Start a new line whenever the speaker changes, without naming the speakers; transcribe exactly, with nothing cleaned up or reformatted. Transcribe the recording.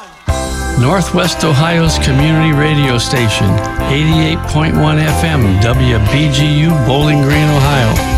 Northwest Ohio's community radio station, eighty-eight point one F M, W B G U, Bowling Green, Ohio.